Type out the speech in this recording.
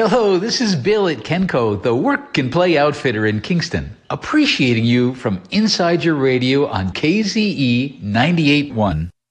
Hello, this is Bill at Kenco, the work and play outfitter in Kingston. Appreciating you from inside your radio on KZE 98.1.